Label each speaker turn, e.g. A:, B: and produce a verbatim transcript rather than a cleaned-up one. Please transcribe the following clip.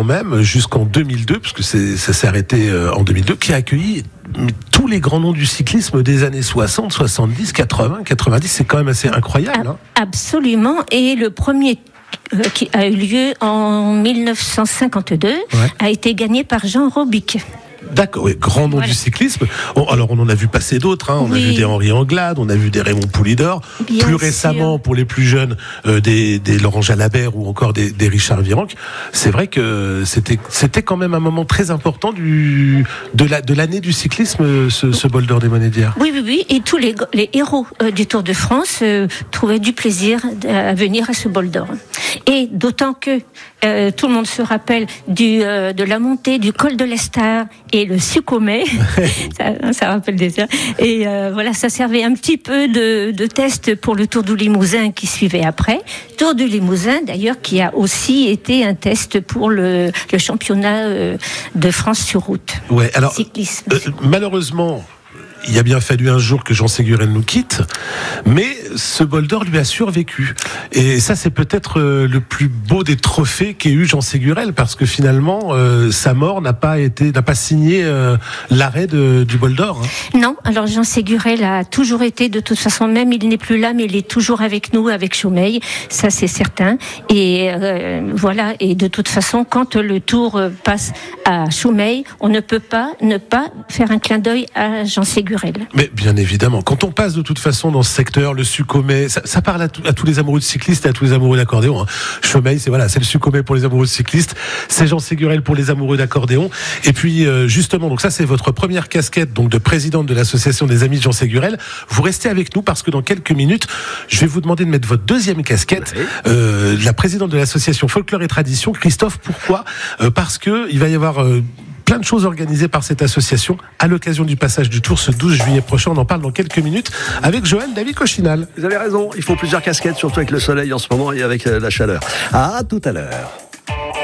A: quand même jusqu'en deux mille deux, puisque c'est, ça s'est arrêté en deux mille deux, qui a accueilli tous les grands noms du cyclisme des années soixante, soixante-dix, quatre-vingts, quatre-vingt-dix. C'est quand même assez incroyable. Hein.
B: Absolument. Et le premier euh, qui a eu lieu en dix-neuf cent cinquante-deux ouais. a été gagné par Jean Robic.
A: D'accord, oui, grand nom voilà. du cyclisme. Oh, alors on en a vu passer d'autres, hein. on oui. a vu des Henri Anglade, on a vu des Raymond Poulidor, Bien plus sûr. récemment pour les plus jeunes euh, des, des Laurent Jalabert ou encore des, des Richard Virenque. C'est vrai que c'était, c'était quand même un moment très important du, de, la, de l'année du cyclisme, ce, ce Bol d'Or des Monédières.
B: Oui, oui, oui, et tous les, les héros euh, du Tour de France euh, trouvaient du plaisir à venir à ce Bol d'Or. Et d'autant que euh, tout le monde se rappelle du, euh, de la montée du col de l'Estar et le Succomet, ça, ça rappelle déjà. Et euh, voilà, ça servait un petit peu de, de test pour le Tour du Limousin qui suivait après. Tour du Limousin, d'ailleurs, qui a aussi été un test pour le, le championnat euh, de France sur route.
A: Ouais, alors,
B: cyclisme.
A: Euh, malheureusement, il a bien fallu un jour que Jean Ségurel nous quitte, mais ce Bol d'Or lui a survécu. Et ça, c'est peut-être euh, le plus beau des trophées qu'ait eu Jean Ségurel, parce que finalement, euh, sa mort n'a pas été, n'a pas signé euh, l'arrêt de, du Bol d'Or. Hein.
B: Non, alors Jean Ségurel a toujours été, de toute façon, même il n'est plus là, mais il est toujours avec nous, avec Chaumeil, ça c'est certain. Et euh, voilà, et de toute façon, quand le Tour passe à Chaumeil, on ne peut pas ne pas faire un clin d'œil à Jean Ségurel.
A: Mais bien évidemment, quand on passe de toute façon dans ce secteur, le Succomet, ça, ça parle à, tout, à tous les amoureux de cyclistes et à tous les amoureux d'accordéon. Hein. Chaumeil, c'est voilà, c'est le Succomet pour les amoureux de cyclistes, c'est Jean Ségurel pour les amoureux d'accordéon. Et puis euh, justement, donc ça c'est votre première casquette donc de présidente de l'association des amis de Jean Ségurel. Vous restez avec nous parce que dans quelques minutes, je vais vous demander de mettre votre deuxième casquette, oui. euh, la présidente de l'association Folklore et Tradition. Christophe, pourquoi euh, Parce que il va y avoir euh, plein de choses organisées par cette association à l'occasion du passage du Tour ce douze juillet prochain. On en parle dans quelques minutes avec Joël David Cochinal.
C: Vous avez raison, il faut plusieurs casquettes, surtout avec le soleil en ce moment et avec la chaleur. À tout à l'heure.